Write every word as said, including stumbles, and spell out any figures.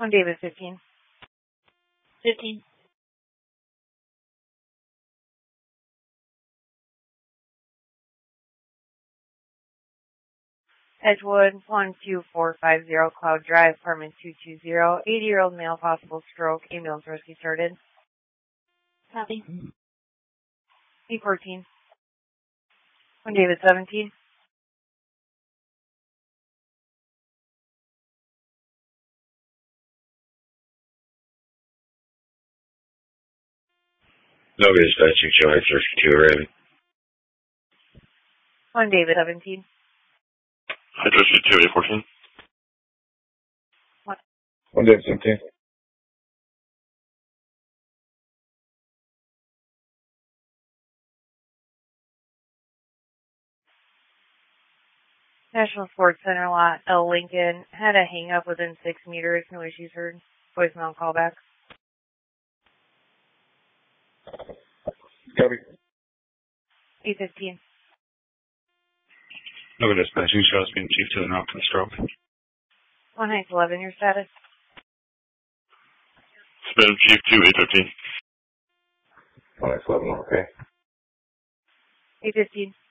On David, fifteen. fifteen. Edgewood, one two four five zero Cloud Drive, apartment two two zero. eighty-year-old male, possible stroke. Ambulance rescue started. Copy. E fourteen. On David, seventeen. No dispatching, show access to arriving. On David, seventeen. Address two eight fourteen. One. On David, seventeen. National Sports Center lot, L. Lincoln, had a hang up within six meters. No issues heard. Voicemail callback. Copy. E fifteen. No dispatching, show being chief to the knock and stroke. One Heights eleven, your status? Spin chief two eight fifteen. One Heights eleven, okay. E fifteen.